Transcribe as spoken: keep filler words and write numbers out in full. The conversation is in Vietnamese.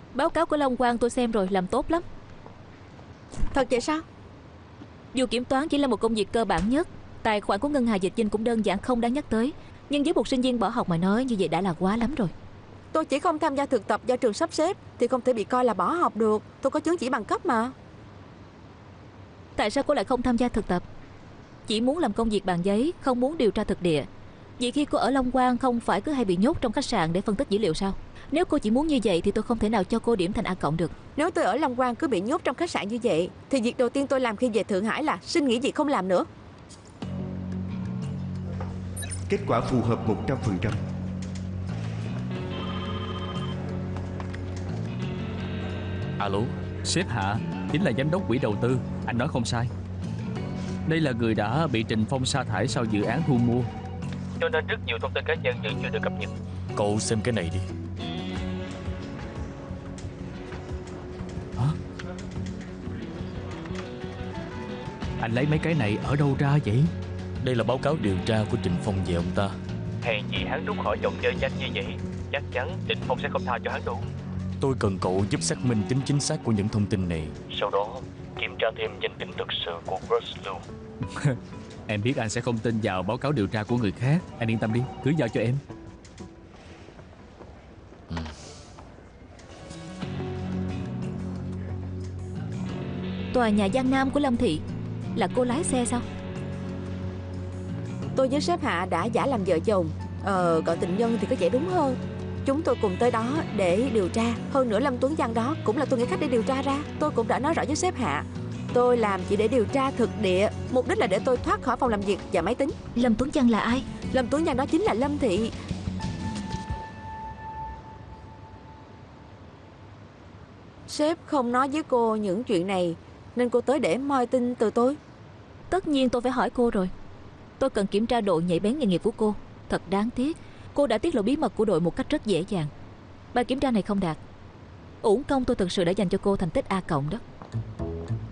Báo cáo của Long Quang tôi xem rồi, làm tốt lắm. Thật vậy sao? Dù kiểm toán chỉ là một công việc cơ bản nhất, tài khoản của ngân hàng Dịch Chinh cũng đơn giản không đáng nhắc tới, nhưng với một sinh viên bỏ học mà nói như vậy đã là quá lắm rồi. Tôi chỉ không tham gia thực tập do trường sắp xếp thì không thể bị coi là bỏ học được. Tôi có chứng chỉ bằng cấp mà. Tại sao cô lại không tham gia thực tập? Chỉ muốn làm công việc bàn giấy, không muốn điều tra thực địa. Vì khi cô ở Long Quang không phải cứ hay bị nhốt trong khách sạn để phân tích dữ liệu sao? Nếu cô chỉ muốn như vậy thì tôi không thể nào cho cô điểm thành A cộng được. Nếu tôi ở Long Quang cứ bị nhốt trong khách sạn như vậy thì việc đầu tiên tôi làm khi về Thượng Hải là xin nghỉ việc không làm nữa. Kết quả phù hợp một trăm phần trăm. Alo, sếp Hạ, chính là giám đốc quỹ đầu tư. Anh nói không sai. Đây là người đã bị Trình Phong sa thải sau dự án thu mua, cho nên rất nhiều thông tin cá nhân vẫn chưa được cập nhật. Cậu xem cái này đi. Hả? Anh lấy mấy cái này ở đâu ra vậy? Đây là báo cáo điều tra của Trình Phong về ông ta. Hèn gì hắn rút khỏi trò chơi nhanh như vậy. Chắc chắn Trình Phong sẽ không tha cho hắn đâu. Tôi cần cậu giúp xác minh tính chính xác của những thông tin này. Sau đó kiểm tra thêm danh tính thực sự của Bruce Lu. Em biết anh sẽ không tin vào báo cáo điều tra của người khác. Anh yên tâm đi, cứ giao cho em. ừ. Tòa nhà Giang Nam của Lâm Thị là cô lái xe sao? Tôi với sếp Hạ đã giả làm vợ chồng. Ờ, gọi tình nhân thì có vẻ đúng hơn. Chúng tôi cùng tới đó để điều tra. Hơn nữa Lâm Tuấn Giang đó cũng là tôi nghĩ cách để điều tra ra. Tôi cũng đã nói rõ với sếp Hạ, tôi làm chỉ để điều tra thực địa, mục đích là để tôi thoát khỏi phòng làm việc và máy tính. Lâm Tuấn Giang là ai? Lâm Tuấn Giang đó chính là Lâm Thị. Sếp không nói với cô những chuyện này nên cô tới để moi tin từ tôi. Tất nhiên tôi phải hỏi cô rồi. Tôi cần kiểm tra độ nhạy bén nghề nghiệp của cô. Thật đáng tiếc, cô đã tiết lộ bí mật của đội một cách rất dễ dàng. Bài kiểm tra này không đạt. Uổng công tôi thực sự đã dành cho cô thành tích A cộng đó.